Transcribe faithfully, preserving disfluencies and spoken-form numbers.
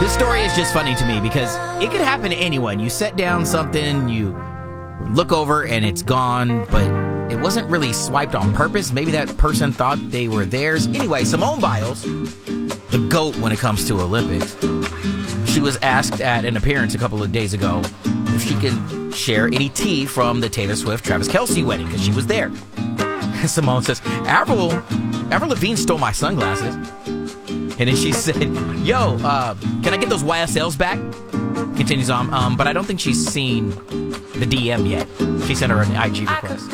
This story is just funny to me because it could happen to anyone. You set down something, you look over and it's gone, but it wasn't really swiped on purpose. Maybe that person thought they were theirs. Anyway, Simone Biles, the GOAT when it comes to Olympics, she was asked at an appearance a couple of days ago if she can share any tea from the Taylor Swift-Travis Kelce wedding because she was there. Simone says, Avril, Avril Lavigne stole my sunglasses. And then she said, yo, uh, can I get those Y S Ls back? Continues on, um, but I don't think she's seen the D M yet. She sent her an I G request.